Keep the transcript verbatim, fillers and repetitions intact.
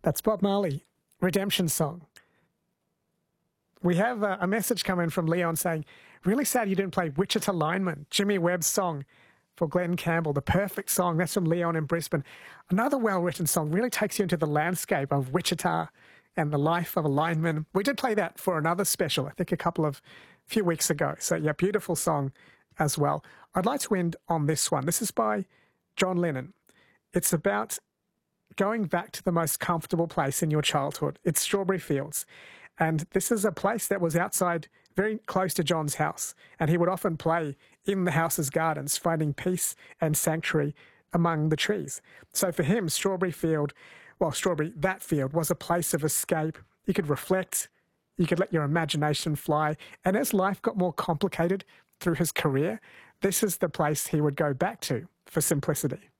That's Bob Marley, Redemption Song. We have a, a message coming from Leon saying, really sad you didn't play Wichita Lineman, Jimmy Webb's song for Glenn Campbell, the perfect song. That's from Leon in Brisbane. Another well-written song, really takes you into the landscape of Wichita and the life of a lineman. We did play that for another special, I think a couple of, few weeks ago. So yeah, beautiful song as well. I'd like to end on this one. This is by John Lennon. It's about going back to the most comfortable place in your childhood. It's Strawberry Fields. And this is a place that was outside, very close to John's house. And he would often play in the house's gardens, finding peace and sanctuary among the trees. So for him, Strawberry Field, well, Strawberry, that field, was a place of escape. You could reflect, you could let your imagination fly. And as life got more complicated through his career, this is the place he would go back to for simplicity.